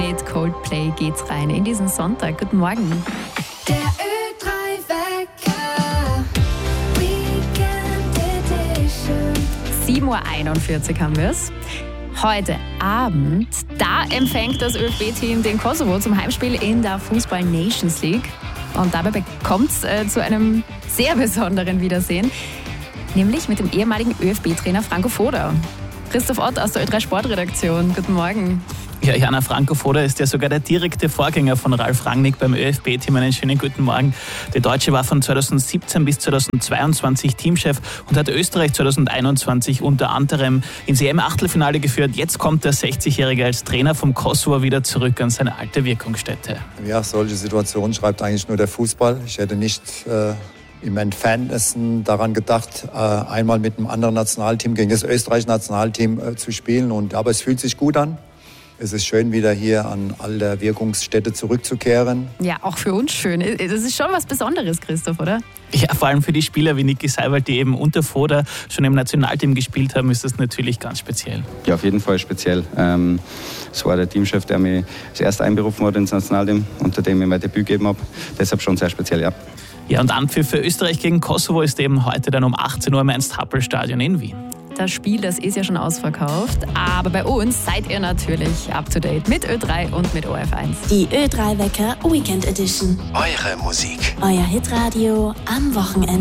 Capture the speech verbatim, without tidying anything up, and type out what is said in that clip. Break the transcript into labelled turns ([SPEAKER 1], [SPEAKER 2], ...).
[SPEAKER 1] Mit Coldplay geht's rein in diesen Sonntag. Guten Morgen.
[SPEAKER 2] Der Ö drei Wecker, Weekend Edition.
[SPEAKER 1] sieben Uhr einundvierzig haben wir es. Heute Abend, da empfängt das ÖFB-Team den Kosovo zum Heimspiel in der Fußball-Nations League. Und dabei kommt es äh, zu einem sehr besonderen Wiedersehen, nämlich mit dem ehemaligen ÖFB-Trainer Franco Foda. Christoph Ott aus der Ö drei Sportredaktion. Guten Morgen.
[SPEAKER 3] Ja, Jana, Franco Foda ist ja sogar der direkte Vorgänger von Ralf Rangnick beim ÖFB-Team. Einen schönen guten Morgen. Der Deutsche war von zweitausendsiebzehn bis zweitausendzweiundzwanzig Teamchef und hat Österreich zweitausendeinundzwanzig unter anderem ins E M-Achtelfinale geführt. Jetzt kommt der sechzigjährige als Trainer vom Kosovo wieder zurück an seine alte Wirkungsstätte.
[SPEAKER 4] Ja, solche Situationen schreibt eigentlich nur der Fußball. Ich hätte nicht äh, im Entferntesten daran gedacht, äh, einmal mit einem anderen Nationalteam gegen das österreichische Nationalteam äh, zu spielen. Und, aber es fühlt sich gut an. Es ist schön, wieder hier an all der Wirkungsstätte zurückzukehren.
[SPEAKER 1] Ja, auch für uns schön. Das ist schon was Besonderes, Christoph, oder?
[SPEAKER 3] Ja, vor allem für die Spieler wie Niki Seiwald, die eben unter Foda schon im Nationalteam gespielt haben, ist das natürlich ganz speziell.
[SPEAKER 5] Ja, auf jeden Fall speziell. Ähm, es war der Teamchef, der mich zuerst einberufen hat ins Nationalteam, unter dem ich mein Debüt gegeben habe. Deshalb schon sehr speziell, ja.
[SPEAKER 3] Ja, und Anpfiff für Österreich gegen Kosovo ist eben heute dann um achtzehn Uhr im Ernst-Happel-Stadion in Wien.
[SPEAKER 1] Das Spiel, das ist ja schon ausverkauft. Aber bei uns seid ihr natürlich up to date mit Ö drei und mit O F eins.
[SPEAKER 6] Die Ö drei Wecker Weekend Edition.
[SPEAKER 7] Eure Musik.
[SPEAKER 6] Euer Hitradio am Wochenende.